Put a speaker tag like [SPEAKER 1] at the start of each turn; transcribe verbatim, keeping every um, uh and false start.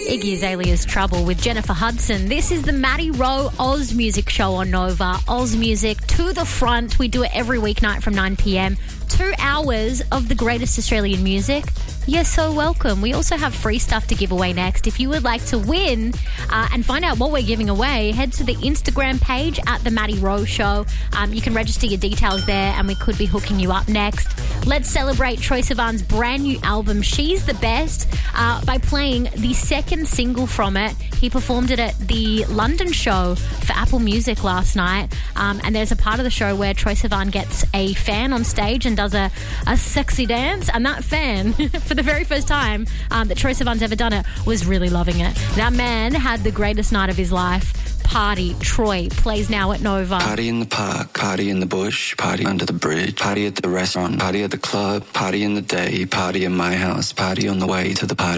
[SPEAKER 1] Iggy Azalea's Trouble with Jennifer Hudson. This is the Maddie Rowe Oz Music Show on Nova. Oz Music to the front. We do it every weeknight from nine p.m. Two hours of the greatest Australian music. You're so welcome. We also have free stuff to give away next. If you would like to win uh, and find out what we're giving away, head to the Instagram page at The Maddie Rowe Show. Um, you can register your details there and we could be hooking you up next. Let's celebrate Troye Sivan's brand new album, She's the Best, uh, by playing the second single from it. He performed it at the London show for Apple Music last night. Um, and there's a part of the show where Troye Sivan gets a fan on stage and does a, a sexy dance. And that fan, for the very first time um, that Troye Sivan's ever done it, was really loving it. That man had the greatest night of his life. Party, Troye, plays now at Nova.
[SPEAKER 2] Party in the park, party in the bush, party under the bridge, party at the restaurant, party at the club, party in the day, party in my house, party on the way to the party.